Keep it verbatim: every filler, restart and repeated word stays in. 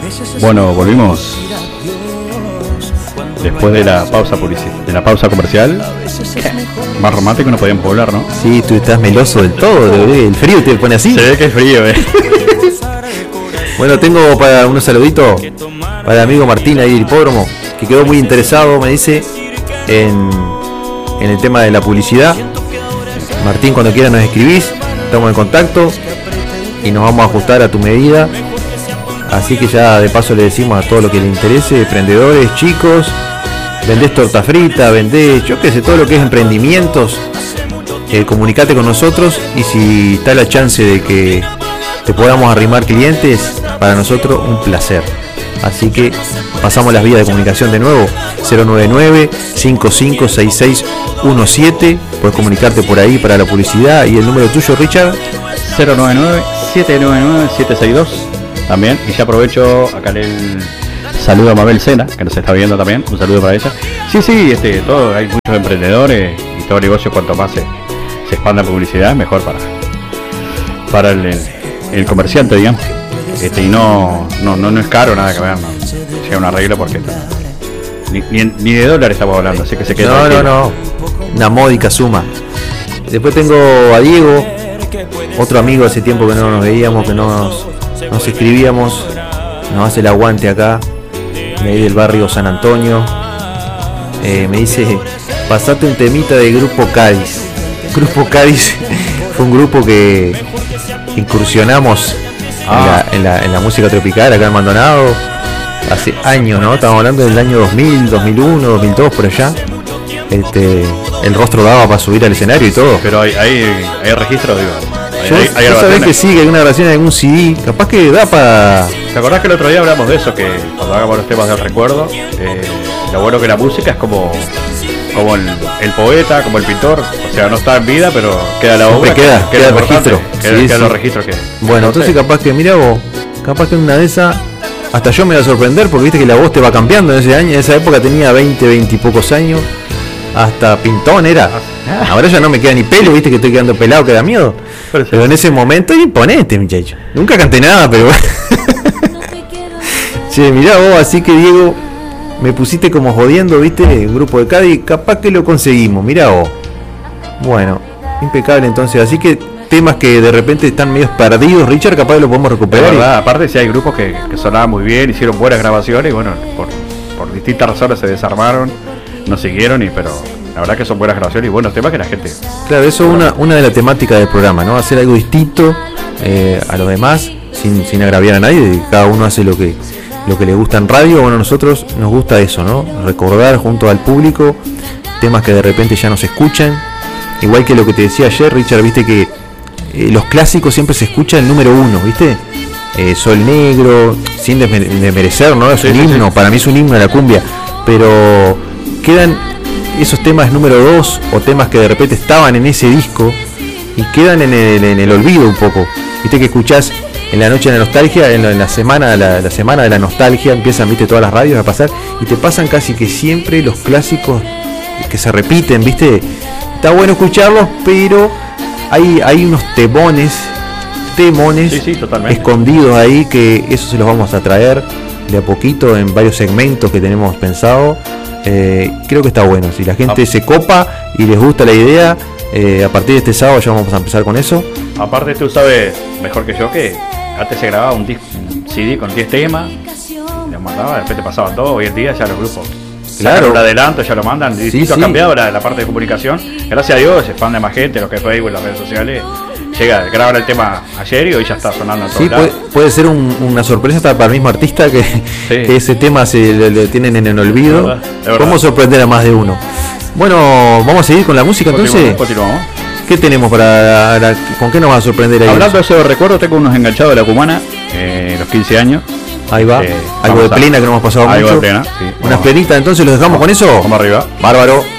Bueno, volvimos después de la pausa publici- de la pausa comercial. Más romántico no podíamos hablar, ¿no? Sí, tú estás meloso del todo, el frío te pone así. Se ve que es frío, eh. Bueno, tengo para unos saluditos para el amigo Martín ahí del hipódromo, que quedó muy interesado, me dice, en, en el tema de la publicidad. Martín, cuando quieras nos escribís, estamos en contacto y nos vamos a ajustar a tu medida. Así que ya de paso le decimos a todo lo que le interese, emprendedores, chicos, vendés torta frita, vendés, yo qué sé, todo lo que es emprendimientos, eh, comunicate con nosotros y si está la chance de que te podamos arrimar clientes, para nosotros un placer. Así que pasamos las vías de comunicación de nuevo, cero nueve nueve, cinco cinco seis seis uno siete, puedes comunicarte por ahí para la publicidad. Y el número tuyo, Richard, cero nueve nueve, siete nueve nueve, siete seis dos. También, y ya aprovecho acá el saludo a Mabel Sena, que nos está viendo también, un saludo para ella. Sí, sí, este, todo, hay muchos emprendedores y todo negocio, cuanto más se, se expanda publicidad, mejor para para el, el, el comerciante, digamos. Este, y no, no, no, no es caro nada que ver, no. Llega un arreglo porque está, ni, ni, ni de dólares estamos hablando, así que se queda. No, tranquilo. no, no, una módica suma. Después tengo a Diego, otro amigo hace tiempo que no nos veíamos, que no nos, nos escribíamos, nos hace el aguante acá, de ahí del barrio San Antonio. Eh, me dice, pasate un temita de Grupo Cádiz. Grupo Cádiz fue un grupo que incursionamos ah. en, la, en, la, en la música tropical acá en Maldonado hace años, ¿no? Estamos hablando del año dos mil, dos mil uno, dos mil dos, por allá. Este, el rostro daba para subir al escenario y todo. Pero hay, hay, hay registros, digo. Hay, Yo, hay, hay ¿tú sabés que sí, que hay una grabación en algún C D? Capaz que da para... ¿Te acordás que el otro día hablamos de eso? Que cuando hagamos los temas del recuerdo, eh, lo bueno que la música es como como el, el poeta, como el pintor. O sea, no está en vida, pero queda la obra. Queda, queda, queda el registro. Queda, sí, queda sí. los registros que... Bueno, entonces capaz que, mira vos, capaz que en una de esas... Hasta yo me voy a sorprender porque viste que la voz te va cambiando en ese año. En esa época tenía veinte, veinte y pocos años. Hasta pintón era. Ahora ya no me queda ni pelo, viste que estoy quedando pelado, que da miedo. Pero, pero en ese momento era imponente, muchacho. Nunca canté nada, pero... Che, mirá vos, así que Diego, me pusiste como jodiendo, viste, un grupo de Cádiz, capaz que lo conseguimos, mirá vos. Bueno, impecable entonces, así que temas que de repente están medio perdidos, Richard, capaz que lo podemos recuperar. De verdad, y... aparte si hay grupos que, que sonaban muy bien, hicieron buenas grabaciones y bueno, por, por distintas razones se desarmaron, no siguieron, y pero la verdad que son buenas grabaciones y buenos temas que la gente... Claro, eso es una, una de las temáticas del programa, ¿no? Hacer algo distinto eh, a los demás, sin, sin agraviar a nadie, cada uno hace lo que... lo que le gusta en radio. Bueno, a nosotros nos gusta eso, ¿no? Recordar junto al público temas que de repente ya no se escuchan. Igual que lo que te decía ayer, Richard, viste que eh, los clásicos siempre se escucha el número uno, ¿viste? Eh, Sol Negro, sin desmerecer, ¿no? Es sí, un sí, himno, sí. Para mí es un himno de la cumbia. Pero quedan esos temas número dos o temas que de repente estaban en ese disco y quedan en el, en el olvido un poco. Viste que escuchás en la noche de la nostalgia, en la, en la semana la, la semana de la nostalgia, empiezan, viste, todas las radios a pasar y te pasan casi que siempre los clásicos que se repiten, viste. Está bueno escucharlos, pero hay, hay unos temones, temones sí, sí, escondidos ahí, que eso se los vamos a traer de a poquito en varios segmentos que tenemos pensado. Eh, creo que está bueno, si la gente ah. se copa y les gusta la idea, eh, a partir de este sábado ya vamos a empezar con eso. Aparte tú sabes mejor que yo que antes se grababa un, disco, un C D con diez temas, los mandaba, después te pasaban todo. Hoy en día ya los grupos, claro, un adelanto, ya lo mandan. Sí, sí. Ha cambiado la, la parte de comunicación. Gracias a Dios se expande más gente, los que Facebook, las redes sociales. Llega, graban el tema ayer y hoy ya está sonando en todos sí, lados. Puede, puede ser un, una sorpresa hasta para el mismo artista que, sí. que ese tema se lo, lo tienen en el olvido. De verdad, de verdad. Cómo sorprender a más de uno. Bueno, vamos a seguir con la música entonces. Continuamos. ¿Qué tenemos para la, con qué nos va a sorprender ahí? Hablando de eso de recuerdo, tengo unos enganchados de la cumana, eh, los quince años. Ahí va, eh, algo de plena que no hemos pasado algo mucho. De plena, sí. Unas plenitas, entonces los dejamos vamos, con eso. Vamos arriba. Bárbaro.